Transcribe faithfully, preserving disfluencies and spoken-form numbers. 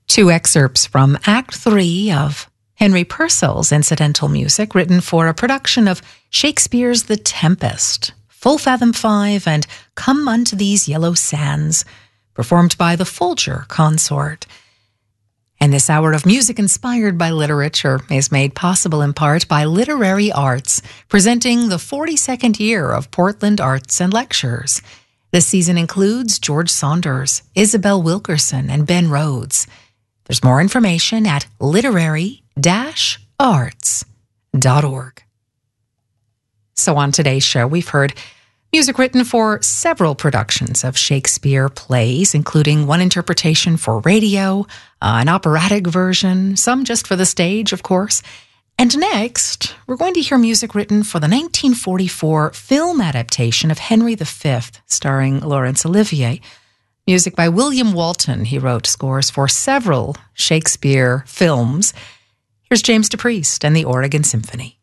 Two excerpts from Act Three of Henry Purcell's incidental music written for a production of Shakespeare's The Tempest, Full Fathom Five, and Come Unto These Yellow Sands, performed by the Folger Consort. And this hour of music inspired by literature is made possible in part by Literary Arts, presenting the forty-second year of Portland Arts and Lectures. This season includes George Saunders, Isabel Wilkerson, and Ben Rhodes. There's more information at literary dash arts dot org. So on today's show, we've heard music written for several productions of Shakespeare plays, including one interpretation for radio, uh, an operatic version, some just for the stage, of course. And next, we're going to hear music written for the nineteen forty-four film adaptation of Henry the Fifth, starring Laurence Olivier. Music by William Walton. He wrote scores for several Shakespeare films. Here's James DePriest and the Oregon Symphony.